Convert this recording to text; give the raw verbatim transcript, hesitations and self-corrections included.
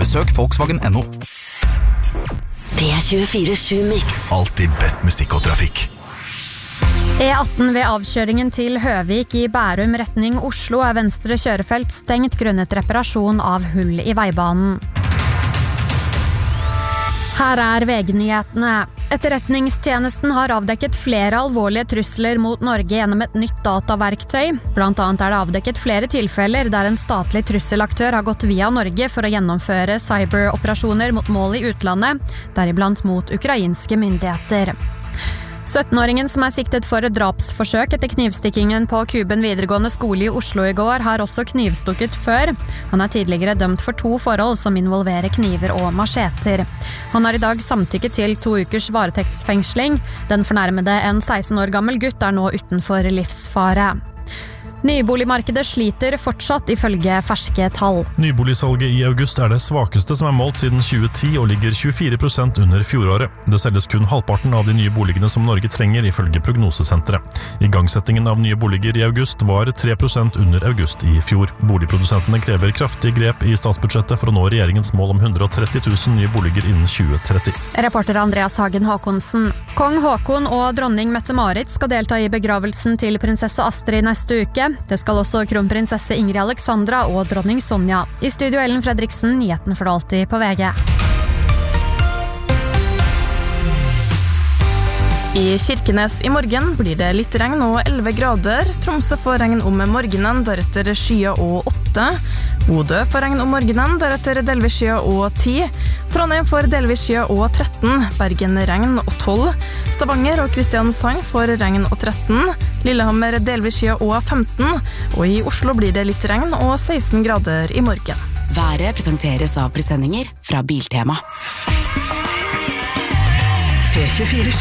Besøk Volkswagen punktum no. P tjuefire sju Mix. Alltid best musikk og trafikk. E atten ved avkjøringen til Høvik i Bærum retning Oslo er venstre kjørefelt stengt grunnet reparasjon av hull i veibanen. Her er vegnyhetene. Etterretningstjenesten har avdekket flere alvorlige trusler mot Norge gjennom et nytt dataverktøy. Blant annet er det avdekket flere tilfeller der en statlig trusselaktør har gått via Norge for å gjennomføre cyberoperasjoner mot mål i utlandet, deriblant mot ukrainske myndigheter. syttenåringen som er siktet for et drapsforsøk etter knivstikkingen på Kuben videregående skole i Oslo i går, har også knivstukket før. Han er tidligere dømt for to forhold som involverer kniver og macheter. Han har i dag samtykket til to ukers varetektsfengsling. Den fornærmede, en seksten år gammel gutt, er nå utenfor livsfare. Nyboligmarkedet sliter fortsatt ifølge ferske tall. Nyboligsalget i august er det svakeste som er målt siden tjue ti og ligger tjuefire prosent under fjoråret. Det selges kun halvparten av de nye boligene som Norge trenger ifølge prognosesenteret. Igangsettingen av nye boliger i august var tre prosent under august i fjor. Boligprodusentene krever kraftige grep i statsbudsjettet for å nå regjeringens mål om hundre og tretti tusen nye boliger innen tjue tretti. Reporter Andreas Hagen Håkonsen. Kong Håkon og dronning Mette-Marit skal delta i begravelsen til prinsesse Astrid neste uke. Det skal også kronprinsesse Ingrid Alexandra og dronning Sonja. I studio Ellen Fredriksen, nyheten for alltid på V G. I Kirkenes i morgen blir det litt regn og elleve grader. Tromsø får regn om morgenen, deretter skyer og åtte. Bodø får regn om morgenen, deretter delvis skyer og ti. Trondheim får delvis skyer og tretten. Bergen regn og tolv. Stavanger og Kristiansand får regn og tretten. Lillehammer delvis skyer og femten. Og i Oslo blir det litt regn og seksten grader i morgen. Været presenteres av presenninger fra Biltema. P tjuefire